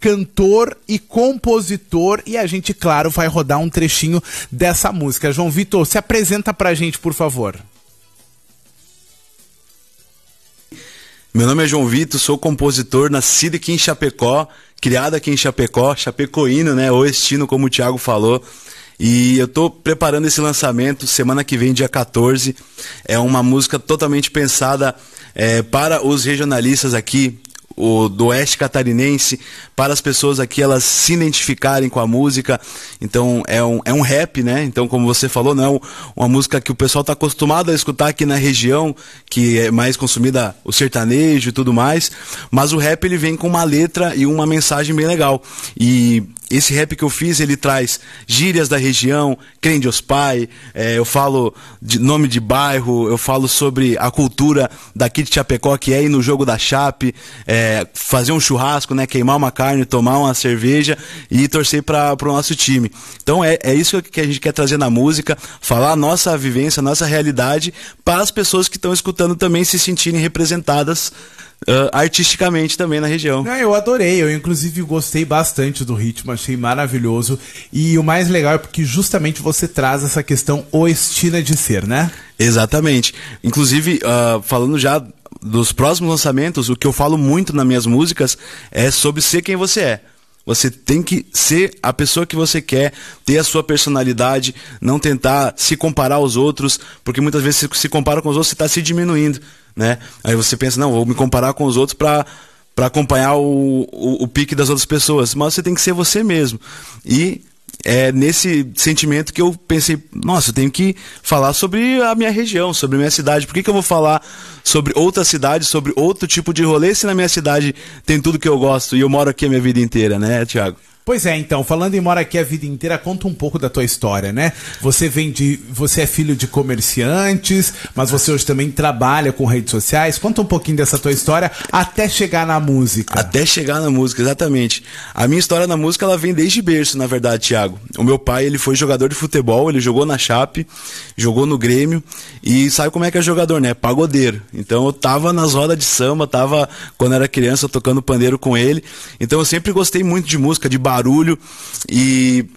cantor e compositor, e a gente, claro, vai rodar um trechinho dessa música. João Vitor, se apresenta pra gente, por favor. Meu nome é João Vitor, sou compositor, nascido aqui em Chapecó, criado aqui em Chapecó, chapecoíno, né, oestino, como o Thiago falou. E eu tô preparando esse lançamento, semana que vem, dia 14. É uma música totalmente pensada para os regionalistas aqui, do oeste catarinense, para as pessoas aqui elas se identificarem com a música. Então é um rap, né? Então, como você falou, não é uma música que o pessoal está acostumado a escutar aqui na região, que é mais consumida o sertanejo e tudo mais, mas o rap ele vem com uma letra e uma mensagem bem legal. E esse rap que eu fiz, ele traz gírias da região, crente os pai, eu falo de nome de bairro, eu falo sobre a cultura daqui de Chapecó, que é ir no jogo da Chape, fazer um churrasco, né, queimar uma carne, tomar uma cerveja e torcer para o nosso time. Então é isso que a gente quer trazer na música, falar a nossa vivência, a nossa realidade, para as pessoas que estão escutando também se sentirem representadas artisticamente também na região. Eu adorei, eu inclusive gostei bastante do ritmo, achei maravilhoso, e o mais legal é porque justamente você traz essa questão oestina de ser, né? Exatamente, inclusive falando já dos próximos lançamentos, o que eu falo muito nas minhas músicas é sobre ser quem você é. Você tem que ser a pessoa que você quer, ter a sua personalidade, não tentar se comparar aos outros, porque muitas vezes você se compara com os outros, você está se diminuindo, né? Aí você pensa, não, vou me comparar com os outros para acompanhar o pique das outras pessoas, mas você tem que ser você mesmo. E é nesse sentimento que eu pensei, nossa, eu tenho que falar sobre a minha região, sobre a minha cidade. Por que eu vou falar sobre outra cidade, sobre outro tipo de rolê, se na minha cidade tem tudo que eu gosto e eu moro aqui a minha vida inteira, né, Thiago? Pois é, então, falando em mora aqui a vida inteira, conta um pouco da tua história, né? Você é filho de comerciantes, mas você hoje também trabalha com redes sociais. Conta um pouquinho dessa tua história até chegar na música. Até chegar na música, exatamente. A minha história na música, ela vem desde berço, na verdade, Thiago. O meu pai, ele foi jogador de futebol, ele jogou na Chape, jogou no Grêmio, e sabe como é que é jogador, né? Pagodeiro. Então eu tava nas rodas de samba, quando era criança, tocando pandeiro com ele. Então eu sempre gostei muito de música, de barulho, e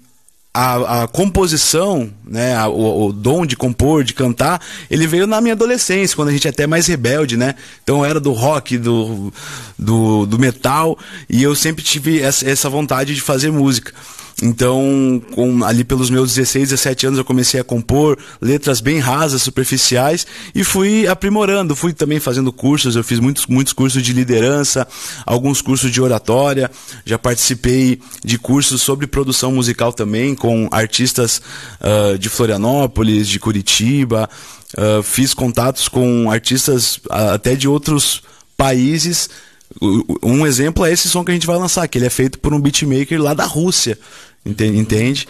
a composição, né, o dom de compor, de cantar, ele veio na minha adolescência, quando a gente é até mais rebelde, né? Então eu era do rock, do metal, e eu sempre tive essa vontade de fazer música. Então, ali pelos meus 16, 17 anos eu comecei a compor letras bem rasas, superficiais, e fui aprimorando, fui também fazendo cursos. Eu fiz muitos cursos de liderança, alguns cursos de oratória, já participei de cursos sobre produção musical também, com artistas de Florianópolis, de Curitiba, fiz contatos com artistas até de outros países. Um exemplo é esse som que a gente vai lançar, que ele é feito por um beatmaker lá da Rússia, entende?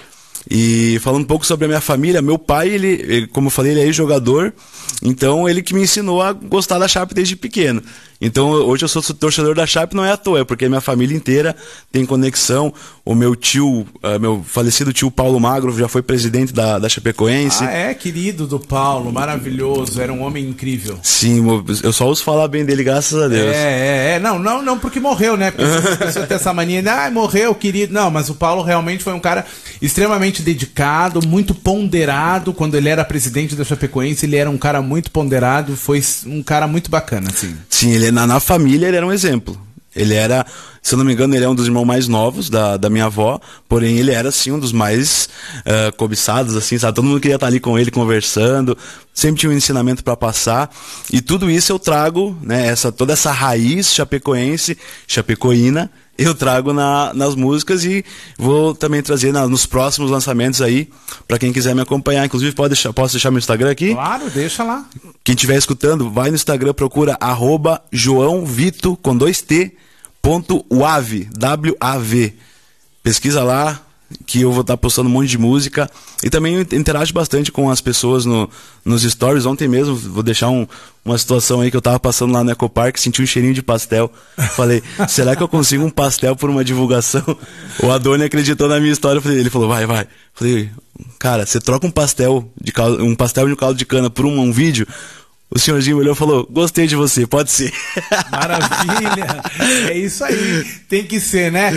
E falando um pouco sobre a minha família, meu pai, ele como eu falei, ele é ex-jogador, então ele que me ensinou a gostar da Chape desde pequeno. Então hoje eu sou torcedor da Chape, não é à toa, é porque a minha família inteira tem conexão. O meu tio, meu falecido tio Paulo Magro já foi presidente da Chapecoense. Querido do Paulo, maravilhoso, era um homem incrível. Sim, eu só ouço falar bem dele, graças a Deus. Não, porque morreu, né? Porque a pessoa tem essa mania de, morreu, querido. Não, mas o Paulo realmente foi um cara extremamente dedicado, muito ponderado. Quando ele era presidente da Chapecoense, ele era um cara muito ponderado, foi um cara muito bacana, assim. Sim, ele na família ele era um exemplo. Ele era, se eu não me engano, ele é um dos irmãos mais novos da minha avó, porém ele era, assim, um dos mais cobiçados, assim, sabe? Todo mundo queria estar ali com ele, conversando, sempre tinha um ensinamento para passar, e tudo isso eu trago, né, toda essa raiz chapecoense, chapecoína, eu trago nas músicas, e vou também trazer nos próximos lançamentos aí, para quem quiser me acompanhar. Inclusive, posso deixar meu Instagram aqui? Claro, deixa lá. Quem estiver escutando, vai no Instagram, procura @joaovito, com 2T, .wav, W-A-V. Pesquisa lá, que eu vou estar postando um monte de música, e também eu interajo bastante com as pessoas nos stories. Ontem mesmo, vou deixar uma situação aí que eu tava passando lá no Ecopark, senti um cheirinho de pastel, falei, será que eu consigo um pastel por uma divulgação? O Adoni acreditou na minha história, ele falou, vai. Falei, cara, você troca um pastel de um caldo de cana por um vídeo? O senhorzinho olhou e falou, gostei de você, pode ser. Maravilha, é isso aí, tem que ser, né?